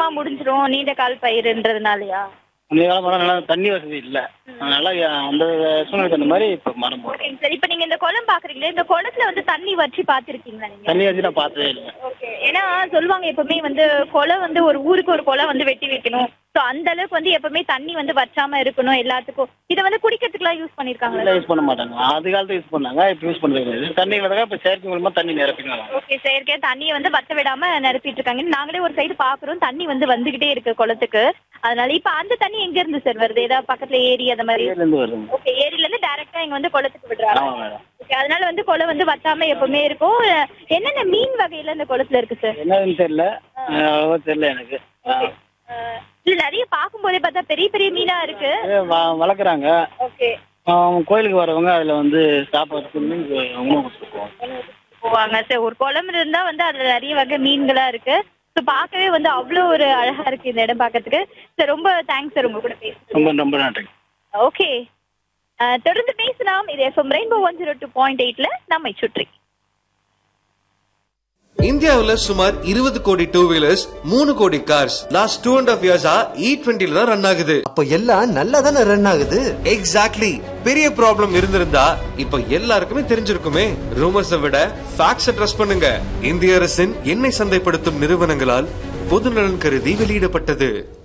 முடிஞ்சிரும் நீண்ட கால் பயிருன்றதுனாலயா? அந்த கால மரம் நல்லா தண்ணி வசதி இல்ல. அதனால அந்த சூழ்நிலைக்கு அந்த மாதிரி இப்ப மரம் போடுறோம். ஓகேங்க சார். இப்ப நீங்க இந்த குளம் பாக்குறீங்களே, இந்த குளத்துல வந்து தண்ணி வற்றி பாத்திருக்கீங்களா நீங்க? தண்ணி வச்சு நான் பார்த்ததே இல்லை. ஓகே. ஏன்னா சொல்லுவாங்க எப்பவுமே வந்து குளம் வந்து ஒரு ஊருக்கு ஒரு குளம் வந்து வெட்டி வைக்கணும். சோ அந்த அளவுக்கு வந்து எப்பவுமே தண்ணி வந்து வற்றாம இருக்கணும் எல்லாத்துக்கும். இதை வந்து குடிக்கிறதுக்குலாம் யூஸ் பண்ணிருக்காங்களா? யூஸ் பண்ண மாட்டாங்க. ஆதி காலத்துல யூஸ் பண்ணாங்க, இப்ப யூஸ் பண்றது கிடையாது. தண்ணி வரதா இப்ப செயற்கை மூலமா தண்ணி நிரப்பிடுவாங்க. ஓகே. செயற்கையா தண்ணியை வந்து வத்த விடாம நிரப்பிட்டு இருக்காங்க. நாங்களே ஒரு சைடு பாக்குறோம், தண்ணி வந்து வந்துகிட்டே இருக்கு குளத்துக்கு. அதனால இப்ப அந்த தண்ணி எங்க இருந்து சார் வருது? ஏதாவது பக்கத்துல ஏரி அந்த மாதிரி? ஏரியில இருந்து வருது. ஓகே. ஏரியில இருந்து டைரக்டா இங்க வந்து குளத்துக்கு விடுறாங்க. ஆமா மேடம். ஓகே. அதனால வந்து குளம் வந்து வத்தாம எப்பவுமே இருக்கும். என்னென்ன மீன் வகையில இந்த குளத்துல இருக்கு சார்? என்னன்னு தெரியல, அவ்வளவா தெரியல எனக்கு. இல்ல நிறைய பாக்கும்போதே பார்த்தா பெரிய பெரிய மீனா இருக்கு. வளர்க்குறாங்க. ஓகே. கோயிலுக்கு வரவங்க அதுல வந்து சாப்பாடு உணவு கொடுத்துருக்கோம். போவாங்க சார். ஒரு குளம் இருந்தா வந்து அதுல நிறைய வகை மீன்களா இருக்கு. ஸோ பார்க்கவே வந்து அவ்வளோ ஒரு அழகா இருக்கு இந்த இடம் பார்க்கறதுக்கு. சார் ரொம்ப தேங்க்ஸ் சார் உங்க கூட பேசுறது. ரொம்ப ரொம்ப நன்றி. ஓகே. தொடர்ந்து பேசலாம். இது FM ரெயின்போ 102.8ல நம்மை சுற்றி. இந்தியாவுல சுமார் 20 கோடி டூ வீலர்ஸ், 3 கோடி கார்ஸ் லாஸ்ட் 2.5 இயர்ஸா E20ல தான் ரன் ஆகுது. அப்ப எல்லாம் நல்லா தானே ரன் ஆகுது. எக்ஸாக்ட்லி. பெரிய ப்ராப்ளம் இருந்திருந்தா இப்ப எல்லாருக்குமே தெரிஞ்சிருக்குமே. ரூமர்ஸை விட ஃபேக்ட்ஸை ட்ரஸ்ட் பண்ணுங்க. இந்திய அரசின் எண்ணெய் சந்தைப்படுத்தும் நிறுவனங்களால் பொதுநலன் கருதி வெளியிடப்பட்டது.